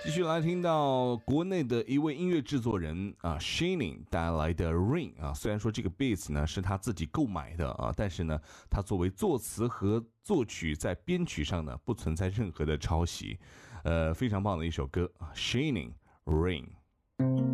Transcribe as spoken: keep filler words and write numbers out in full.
继续来听到国内的一位音乐制作人啊 Shining 带来的 Rain 啊，虽然说这个 beats 呢是他自己购买的啊，但是呢，他作为作词和作曲在编曲上呢不存在任何的抄袭，呃，非常棒的一首歌啊 Shining Rain。